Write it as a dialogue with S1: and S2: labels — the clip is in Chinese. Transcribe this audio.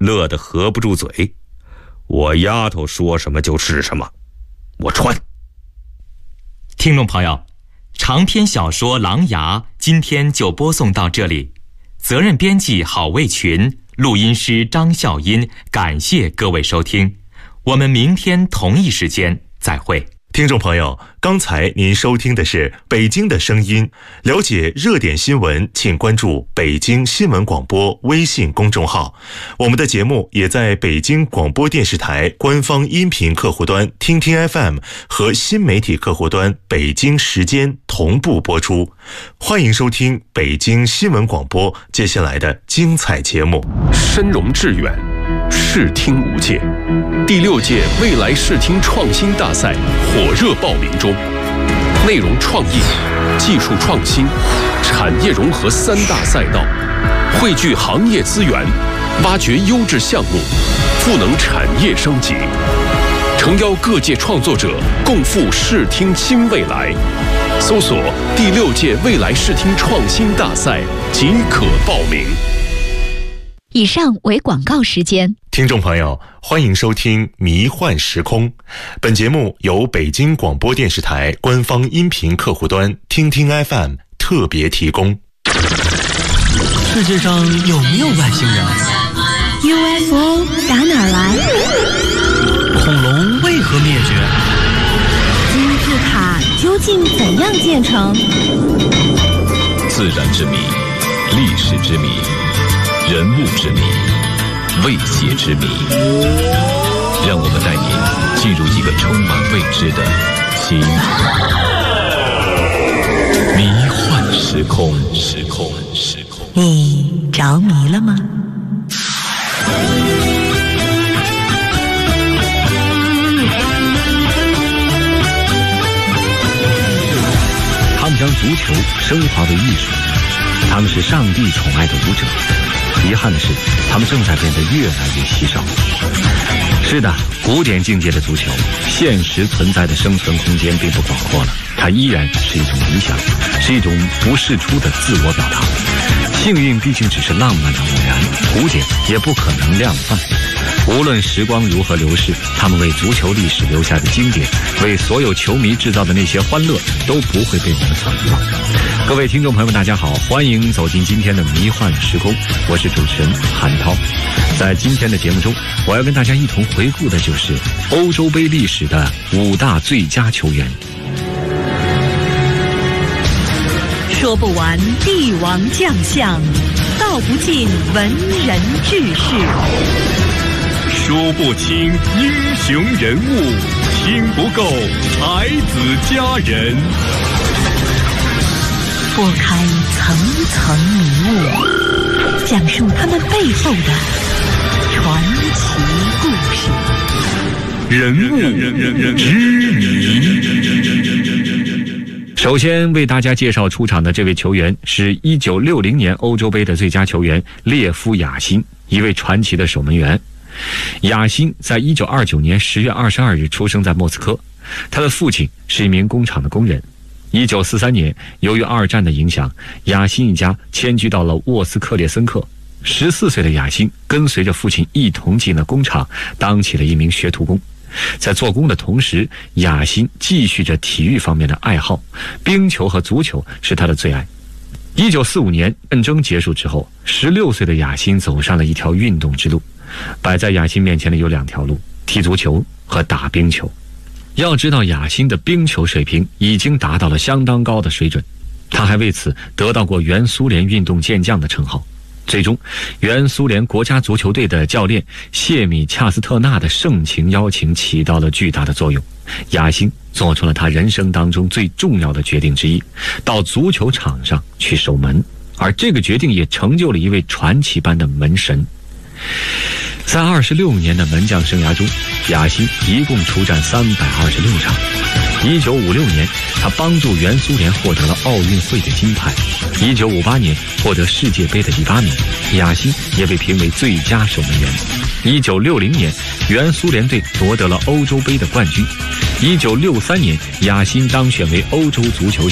S1: 乐得合不住嘴。我丫头说什么就是什么，我穿。
S2: 听众朋友，长篇小说《狼牙》今天就播送到这里，责任编辑郝卫群，录音师张笑音，感谢各位收听，我们明天同一时间再会。
S3: 听众朋友，刚才您收听的是北京的声音。了解热点新闻，请关注北京新闻广播微信公众号。我们的节目也在北京广播电视台官方音频客户端听听 FM 和新媒体客户端北京时间同步播出。欢迎收听北京新闻广播接下来的精彩节目。
S4: 深融致远，视听无界。第6届未来视听创新大赛火热报名中，内容创意、技术创新、产业融合3大赛道，汇聚行业资源，挖掘优质项目，赋能产业升级，诚邀各界创作者共赴视听新未来。搜索第6届未来视听创新大赛即可报名。
S5: 以上为广告时间。
S3: 听众朋友，欢迎收听《迷幻时空》。本节目由北京广播电视台官方音频客户端听听 FM 特别提供。
S6: 世界上有没有外星人？
S5: UFO 打哪儿来？
S6: 恐龙为何灭绝？
S5: 金字塔究竟怎样建成？
S7: 自然之谜，历史之谜，人物之谜，未解之谜。让我们带您进入一个充满未知的奇迷幻时空。
S5: 你着迷了吗？
S8: 他们将足球升华为艺术，他们是上帝宠爱的舞者。遗憾的是，他们正在变得越来越稀少。是的，古典境界的足球，现实存在的生存空间并不广阔了，它依然是一种理想，是一种不世出的自我表达。幸运毕竟只是浪漫的偶然，古典也不可能量贩。无论时光如何流逝，他们为足球历史留下的经典，为所有球迷制造的那些欢乐，都不会被我们所遗忘。各位听众朋友们，大家好，欢迎走进今天的迷幻时空，我是主持人韩涛。在今天的节目中，我要跟大家一同回顾的就是欧洲杯历史的5大最佳球员。
S5: 说不完帝王将相，道不尽文人志士，
S9: 说不清英雄人物，听不够才子佳人，
S5: 拨开层层迷雾，讲述他们背后的传奇故事。
S9: 人物之谜。
S8: 首先为大家介绍出场的这位球员是1960年欧洲杯的最佳球员列夫·雅辛，一位传奇的守门员。雅辛在1929年10月22日出生在莫斯科，他的父亲是一名工厂的工人。1943年，由于二战的影响，雅辛一家迁居到了沃斯克列森克。14岁的雅辛跟随着父亲一同进了工厂，当起了一名学徒工。在做工的同时，雅辛继续着体育方面的爱好，冰球和足球是他的最爱。1945年战争结束之后，16岁的雅辛走上了一条运动之路。摆在雅辛面前的有2条路：踢足球和打冰球。要知道，雅辛的冰球水平已经达到了相当高的水准，他还为此得到过原苏联运动健将的称号。最终，原苏联国家足球队的教练谢米恰斯特纳的盛情邀请起到了巨大的作用。雅辛做出了他人生当中最重要的决定之一，到足球场上去守门，而这个决定也成就了一位传奇般的门神。在26年的门将生涯中，雅辛一共出战326场。1956年，他帮助原苏联获得了奥运会的金牌。1958年获得世界杯的第8名，雅辛也被评为最佳守门员。1960年，原苏联队夺得了欧洲杯的冠军。1963年，雅辛当选为欧洲足球